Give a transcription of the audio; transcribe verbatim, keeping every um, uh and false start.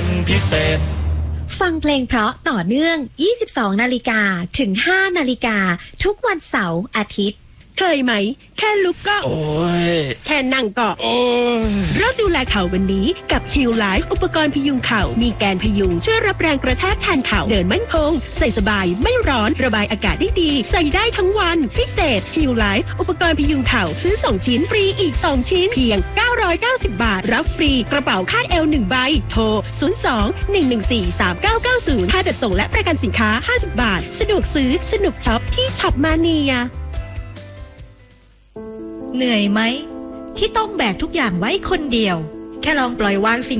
เป็นพิเศษฟังเพลงเพราะต่อเนื่อง ยี่สิบสอง นาฬิกาถึง ห้า นาฬิกาทุกวันเสาร์อาทิตย์เคยไหมแค่ลุกก็โอ้ยแค่นั่งก็โอ้ยเริ่มดูแลเข่าวันนี้กับ Heal Life อุปกรณ์พยุงเข่ามีแกนพยุงช่วยรับแรงกระแทกแทนเข่าเดินมั่นคงใส่สบายไม่ร้อนระบายอากาศได้ดีใส่ได้ทั้งวันพิเศษ Heal Life อุปกรณ์พยุงเข่าซื้อสองชิ้นฟรีอีกสองชิ้นเพียงเก้าร้อยเก้าสิบบาทรับฟรีกระเป๋าคาดเอวหนึ่งใบโทรศูนย์ สอง หนึ่ง หนึ่ง สี่ สาม เก้า เก้า ศูนย์ค่าจัดส่งและประกันสินค้าห้าสิบบาทสะดวกซื้อสนุกช็อปที่ช็อปมาเนียเหนื่อยไหมที่ต้องแบกทุกอย่างไว้คนเดียวแค่ลองปล่อยวางสิ่ง